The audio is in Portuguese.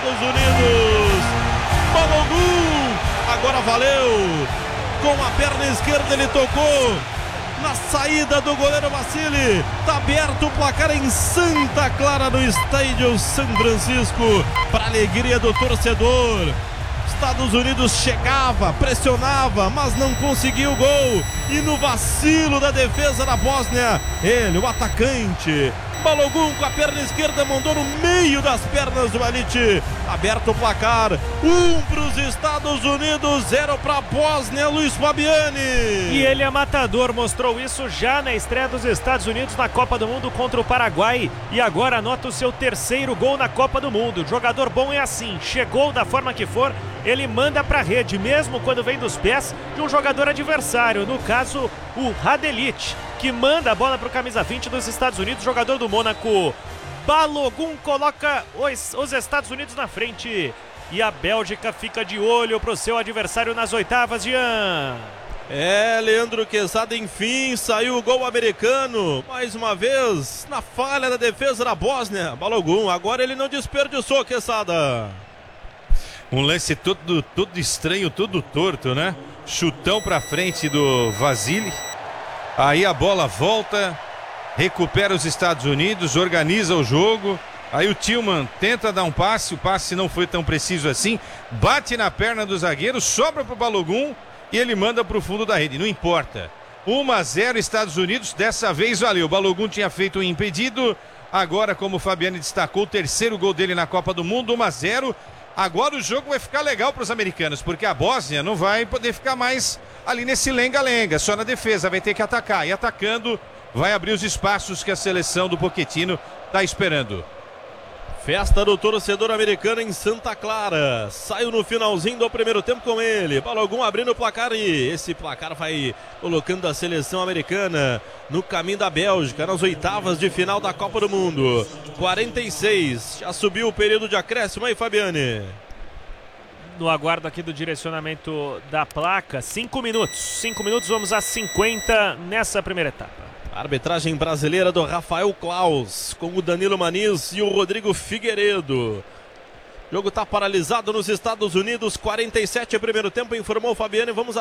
Estados Unidos. Balogun, agora valeu. Com a perna esquerda ele tocou na saída do goleiro Vassili. Tá aberto o placar em Santa Clara, no estádio São Francisco, para alegria do torcedor. Estados Unidos chegava, pressionava, mas não conseguiu o gol. E no vacilo da defesa da Bósnia, ele, o atacante, Balogun, com a perna esquerda, mandou no meio das pernas do Alić. Aberto o placar, 1 para os Estados Unidos, 0 para a Bósnia, Luiz Fabiani. E ele é matador, mostrou isso já na estreia dos Estados Unidos na Copa do Mundo contra o Paraguai. E agora anota o seu 3º gol na Copa do Mundo. Jogador bom é assim, chegou da forma que for, ele manda para a rede, mesmo quando vem dos pés de um jogador adversário. No caso, o Radelić, que manda a bola para o camisa 20 dos Estados Unidos, jogador do Mônaco. Balogun coloca os Estados Unidos na frente. E a Bélgica fica de olho para o seu adversário nas oitavas, Jean. Leandro Quesada, enfim, saiu o gol americano. Mais uma vez, na falha da defesa da Bósnia. Balogun, agora ele não desperdiçou, Quesada. Um lance todo estranho, todo torto, né? Chutão pra frente do Vassili. Aí a bola volta, recupera os Estados Unidos, organiza o jogo. Aí o Tillman tenta dar um passe, o passe não foi tão preciso assim. Bate na perna do zagueiro, sobra pro Balogun e ele manda pro fundo da rede. Não importa. 1-0 Estados Unidos, dessa vez valeu. O Balogun tinha feito um impedido. Agora, como o Fabiani destacou, o 3º gol dele na Copa do Mundo, 1-0. Agora o jogo vai ficar legal para os americanos, porque a Bósnia não vai poder ficar mais ali nesse lenga-lenga, só na defesa, vai ter que atacar. E atacando, vai abrir os espaços que a seleção do Pochettino está esperando. Festa do torcedor americano em Santa Clara. Saiu no finalzinho do primeiro tempo com ele. Balogun abrindo o placar e esse placar vai colocando a seleção americana no caminho da Bélgica, nas oitavas de final da Copa do Mundo. 46, já subiu o período de acréscimo aí, Fabiani. No aguardo aqui do direcionamento da placa, 5 minutos. 5 minutos, vamos a 50 nessa primeira etapa. Arbitragem brasileira do Rafael Klaus, com o Danilo Maniz e o Rodrigo Figueiredo. O jogo está paralisado nos Estados Unidos, 47 primeiro tempo, informou o Fabiani. Vamos